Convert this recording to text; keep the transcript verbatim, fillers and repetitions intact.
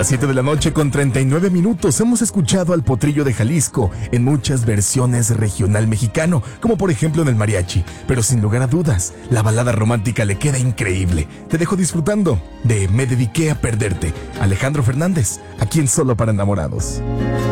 las siete de la noche con treinta y nueve minutos hemos escuchado al Potrillo de Jalisco en muchas versiones regional mexicano, como por ejemplo en el mariachi, pero sin lugar a dudas, la balada romántica le queda increíble. Te dejo disfrutando de Me dediqué a perderte, Alejandro Fernández, aquí en Solo para Enamorados.